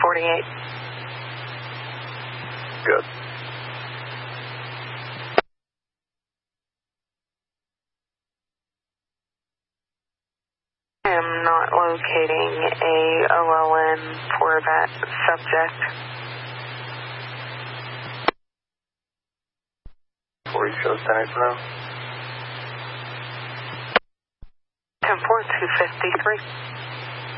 48. Good. I am not locating a OLN for that subject. Before you shows 10 for now. 10-4, 253.